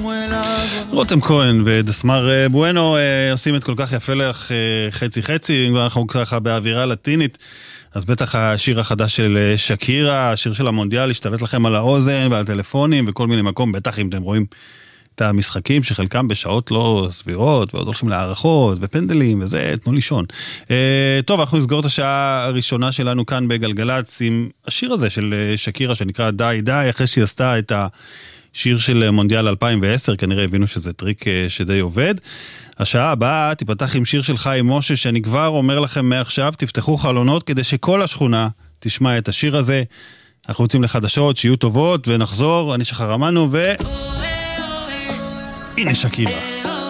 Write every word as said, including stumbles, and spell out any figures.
רותם כהן ודסמר בואנו עושים את כל כך יפה לך חצי חצי, אנחנו ככה באווירה לטינית, אז בטח השיר החדש של שקירה, השיר של המונדיאל, השתלט לכם על האוזן ועל טלפונים וכל מיני מקום, בטח אם אתם רואים את המשחקים שחלקם בשעות לא סבירות, ועוד הולכים להערכות ופנדלים וזה, תנו לישון. טוב, אנחנו נסגור את השעה הראשונה שלנו כאן בגלגלץ עם השיר הזה של שקירה שנקרא די די, אחרי שהיא עשתה את השיר של מונדיאל אלפיים ועשר, כנראה הבינו שזה טריק שדי עובד. השעה הבאה תיפתח עם שיר של חיים משה, שאני כבר אומר לכם מעכשיו, תפתחו חלונות כדי שכל השכונה תשמע את השיר הזה. אנחנו רוצים לחדשות שיהיו טובות ונחזור, אני שחר אמנו ו... הנה שקירה.